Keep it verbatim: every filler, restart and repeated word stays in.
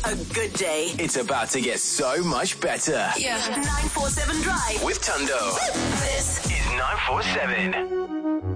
A good day. It's about to get so much better. Yeah. nine four seven Drive. With Tundo. This is nine four seven.